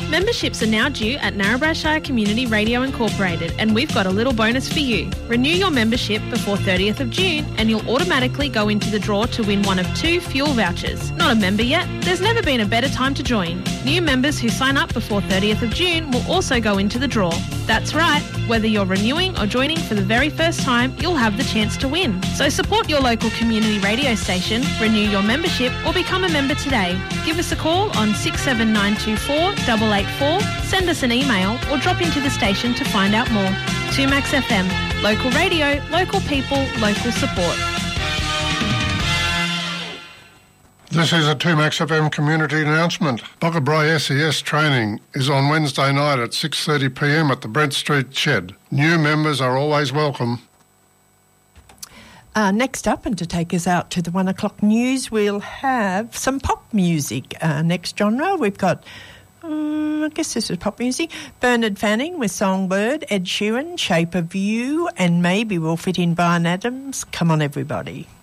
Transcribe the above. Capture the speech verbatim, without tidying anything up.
Memberships are now due at Narrabri Shire Community Radio Incorporated, and we've got a little bonus for you. Renew your membership before thirtieth of June and you'll automatically go into the draw to win one of two fuel vouchers. Not a member yet? There's never been a better time to join. New members who sign up before thirtieth of June will also go into the draw. That's right, whether you're renewing or joining for the very first time, you'll have the chance to win. So support your local community radio station, renew your membership or become a member today. Give us a call on six seven nine two four, eight eight four, send us an email or drop into the station to find out more. two Max F M, local radio, local people, local support. This is a two Max F M community announcement. Boggabri S E S training is on Wednesday night at six thirty p m at the Brent Street Shed. New members are always welcome. Uh, next up, and to take us out to the one o'clock news, we'll have some pop music. Uh, next genre, we've got, um, I guess this is pop music, Bernard Fanning with Songbird, Ed Sheeran, Shape of You, and maybe we'll fit in Bryan Adams. Come on, everybody.